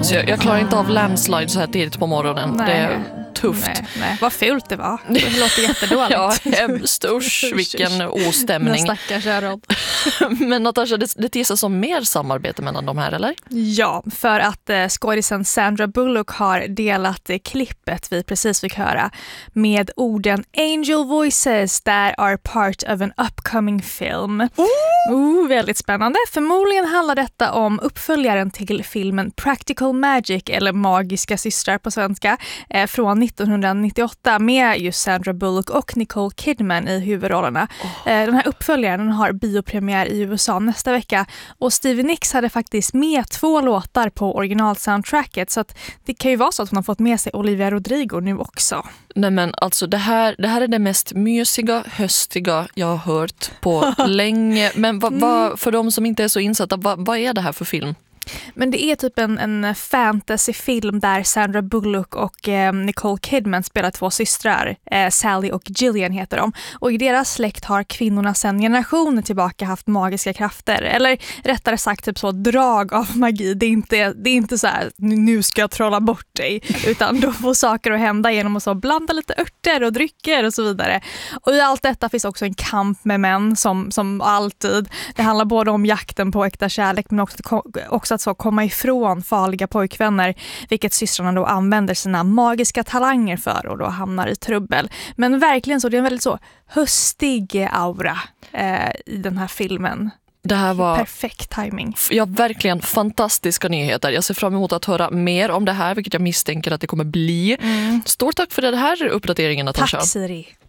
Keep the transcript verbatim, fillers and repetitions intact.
Alltså jag, jag klarar inte av landslide så här tidigt på morgonen. Nej. Det är tufft. Nej, nej. Vad fult det var. Det låter jättedåligt. Ja, hemskt. Usch, vilken ostämning. Men stackars Harold. Men Natasha, det, det tissas som mer samarbete mellan de här, eller? Ja, för att eh, skådisen Sandra Bullock har delat eh, klippet vi precis fick höra med orden Angel voices that are part of an upcoming film. Oh! Oh, väldigt spännande. Förmodligen handlar detta om uppföljaren till filmen Practical Magic, eller Magiska systrar på svenska, eh, från nittonhundranittioåtta med just Sandra Bullock och Nicole Kidman i huvudrollerna. Oh. Eh, den här uppföljaren har biopremiär i U S A nästa vecka och Stevie Nicks hade faktiskt med två låtar på originalsoundtracket, så att det kan ju vara så att hon har fått med sig Olivia Rodrigo nu också. Nej men alltså det här, det här är det mest mysiga, höstiga jag har hört på länge. Men va, va, för de som inte är så insatta, va, vad är det här för film? Men det är typ en, en fantasyfilm där Sandra Bullock och eh, Nicole Kidman spelar två systrar. Eh, Sally och Gillian heter de. Och i deras släkt har kvinnorna sedan generationer tillbaka haft magiska krafter. Eller rättare sagt typ så drag av magi. Det är inte, det är inte så här, nu ska jag trolla bort dig. Utan då får saker att hända genom att så blanda lite örter och drycker och så vidare. Och i allt detta finns också en kamp med män som, som alltid. Det handlar både om jakten på äkta kärlek men också, också att så komma ifrån farliga pojkvänner, vilket systrarna då använder sina magiska talanger för och då hamnar i trubbel. Men verkligen så, det är en väldigt så höstig aura eh, i den här filmen. Det här var perfekt timing. Ja, verkligen fantastiska nyheter. Jag ser fram emot att höra mer om det här, vilket jag misstänker att det kommer bli. Mm. Stort tack för den här uppdateringen, Natasha. Tack, Siri.